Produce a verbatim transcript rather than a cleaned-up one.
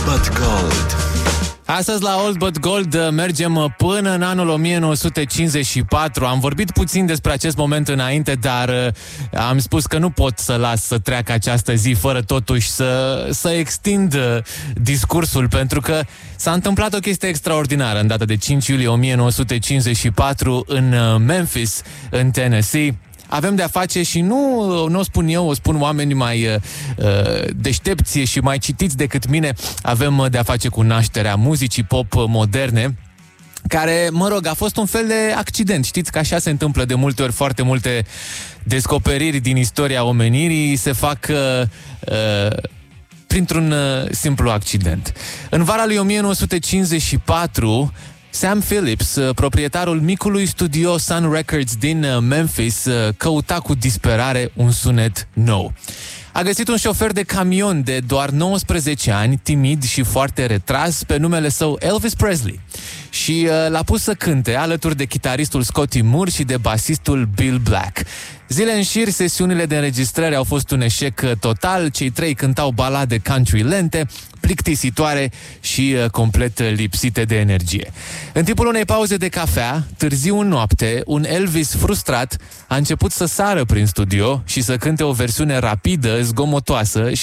But Gold. Astăzi la Old But Gold mergem până în anul o mie nouă sute cincizeci și patru. Am vorbit puțin despre acest moment înainte, dar am spus că nu pot să las să treacă această zi fără totuși să, să extind discursul, pentru că s-a întâmplat o chestie extraordinară în data de cinci iulie o mie nouă sute cincizeci și patru în Memphis, în Tennessee. Avem de-a face, și nu, nu o spun eu, o spun oameni mai uh, deștepți și mai citiți decât mine, avem de-a face cu nașterea muzicii pop moderne, care, mă rog, a fost un fel de accident. Știți că așa se întâmplă de multe ori, foarte multe descoperiri din istoria omenirii se fac uh, uh, printr-un uh, simplu accident. În vara lui o mie nouă sute cincizeci și patru, Sam Phillips, proprietarul micului studio Sun Records din Memphis, căuta cu disperare un sunet nou. A găsit un șofer de camion de doar nouăsprezece ani, timid și foarte retras, pe numele său Elvis Presley. Și uh, l-a pus să cânte alături de chitaristul Scotty Moore și de basistul Bill Black. Zile în șir, sesiunile de înregistrare au fost un eșec total. Cei trei cântau balade country lente, plictisitoare și uh, complet lipsite de energie. În timpul unei pauze de cafea, târziu în noapte, un Elvis frustrat a început să sară prin studio și să cânte o versiune rapidă, zgomotoasă